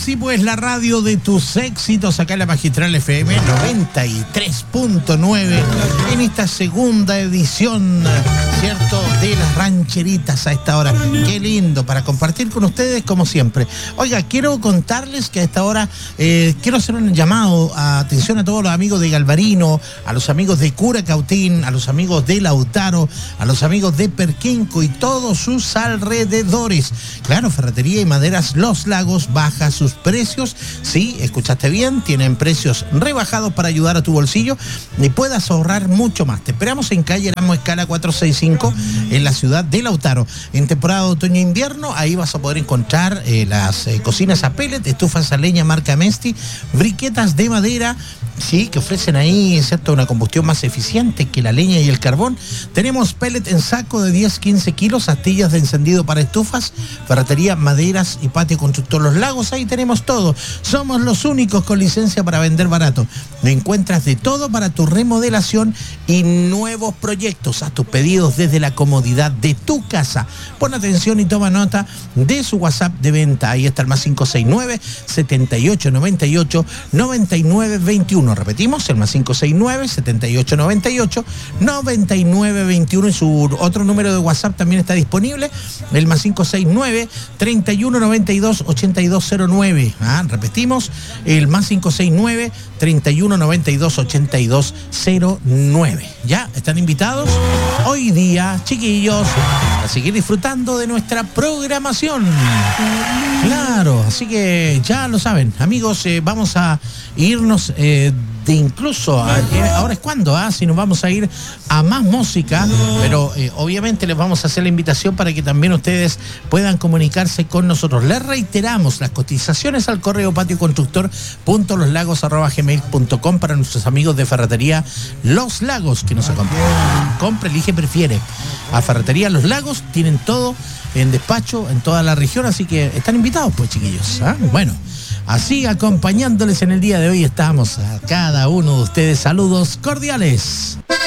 Sí, pues la radio de tus éxitos acá en la Magistral FM 93.9 en esta segunda edición, ¿cierto?, de las rancheritas a esta hora. Qué lindo para compartir con ustedes como siempre. Oiga, quiero contarles que a esta hora quiero hacer un llamado a atención a todos los amigos de Galvarino, a los amigos de Curacautín, a los amigos de Lautaro, a los amigos de Perquenco y todos sus alrededores. Claro, Ferretería y Maderas Los Lagos baja sus precios. Sí, escuchaste bien, tienen precios rebajados para ayudar a tu bolsillo y puedas ahorrar mucho más. Te esperamos en calle Erasmo Escala 465 en la ciudad de Lautaro. En temporada de otoño-invierno, ahí vas a poder encontrar las cocinas a pellet, estufas a leña marca Mesti, briquetas de madera, sí, que ofrecen ahí, ¿cierto?, una combustión más eficiente que la leña y el carbón. Tenemos pellet en saco de 10-15 kilos, astillas de encendido para estufas, ferretería, maderas y patio constructor Los Lagos. Ahí tenemos todo. Somos los únicos con licencia para vender barato. Encuentras de todo para tu remodelación y nuevos proyectos. Haz tus pedidos desde la comodidad de tu casa. Pon atención y toma nota de su WhatsApp de venta. Ahí está el más 569-7898-9921. Repetimos, el más 569-7898-9921. Y su otro número de WhatsApp también está disponible, el más 569-3192-8209. Repetimos, el más 569-3192-8209. ¿Ya? ¿Están invitados? Hoy día, chiquillos, a seguir disfrutando de nuestra programación. Claro, así que ya lo saben, amigos, vamos a irnos ahora es cuando, si nos vamos a ir a más música, pero obviamente les vamos a hacer la invitación para que también ustedes puedan comunicarse con nosotros. Les reiteramos las cotizaciones al correo patioconstructor.loslagos@gmail.com para nuestros amigos de Ferretería Los Lagos que nos acompañan. Compre, elige, prefiere. A Ferretería Los Lagos tienen todo en despacho en toda la región, así que están invitados, pues, chiquillos. Bueno, así acompañándoles en el día de hoy estamos a cada uno de ustedes. Saludos cordiales.